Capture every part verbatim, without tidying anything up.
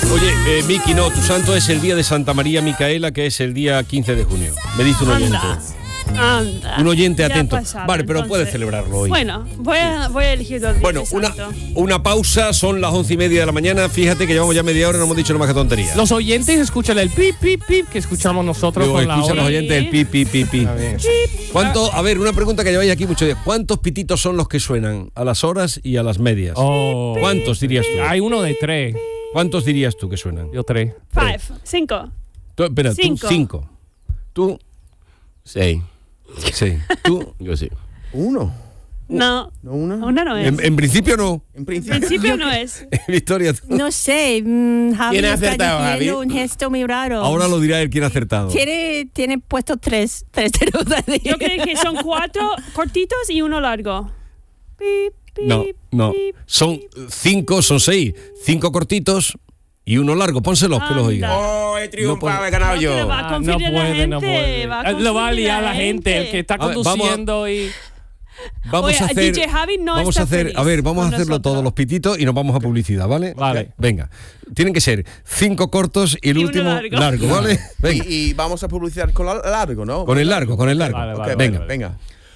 Oye, eh, Miki, no, tu santo es el día de Santa María Micaela, que es el día quince de junio. Me dice un oyente. Anda. Anda. Un oyente Ya atento. pasado, Vale, pero entonces. puedes celebrarlo hoy. Bueno, voy a, voy a elegir dos días. Bueno, de una, santo. una pausa, son las once y media de la mañana. Fíjate que llevamos ya media hora y no hemos dicho nada más que tonterías. Los oyentes escuchan el pip, pip, pip que escuchamos nosotros Luego con la escuchan hora. los oyentes el pi, pi, pi, pi. Está bien. ¿Cuánto? A ver, una pregunta que lleváis aquí muchos días. ¿Cuántos pititos son los que suenan a las horas y a las medias? Oh. ¿Cuántos dirías tú? Hay uno de tres. ¿Cuántos dirías tú que suenan? Yo tres. Five, cinco. Tú, espera, Cinco. tú cinco. Tú, Seis. sí. Tú, Yo sí. Uno. No, ¿No una? una no es. en, en principio no. En En principio. principio no es. Victoria, tú. No sé, mm, Javi ¿Quién ha está acertado, diciendo Javi? un gesto muy raro. Ahora lo dirá él quien ha acertado. Tiene, tiene puesto tres, tres dedos de- Yo creo que son cuatro cortitos y uno largo. Pip, pip, No, no. pip, Son pip. cinco, son seis. Cinco cortitos y uno largo. Pónselos, que los oiga. Oh, he triunfado, No he ganado No, yo. pero va a Ah, no confiar en la puede, no gente, puede. va a Eh, Lo va a confiar en liar la la gente, el que está A ver, vamos a- conduciendo y... Vamos Oye, a hacer, D J Javi no vamos está a hacer, feliz a ver, vamos a con hacerlo nosotros. todos los pititos y nos vamos a publicidad, ¿vale? Vale. Venga. Tienen que ser cinco cortos y el Y uno último largo. largo, ¿vale? Venga. Y, y vamos a publicitar con la largo, ¿no? Con el largo, con el largo. Vale, Ok, vale, venga. vale. venga.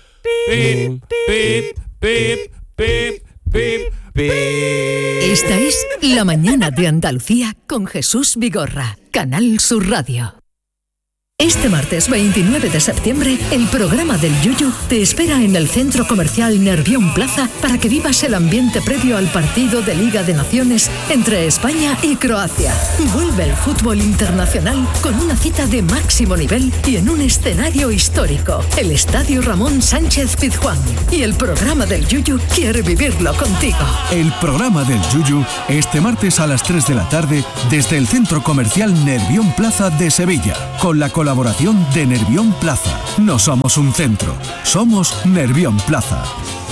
Pip, pip, pip, pip, pip. Esta es La Mañana de Andalucía con Jesús Vigorra, Canal Sur Radio. Este martes veintinueve de septiembre, el programa del Yuyu te espera en el Centro Comercial Nervión Plaza para que vivas el ambiente previo al partido de Liga de Naciones entre España y Croacia. Vuelve el fútbol internacional con una cita de máximo nivel y en un escenario histórico, el Estadio Ramón Sánchez Pizjuán. Y el programa del Yuyu quiere vivirlo contigo. El programa del Yuyu este martes a las tres de la tarde desde el Centro Comercial Nervión Plaza de Sevilla, con la colaboración de Nervión Plaza. No somos un centro, somos Nervión Plaza.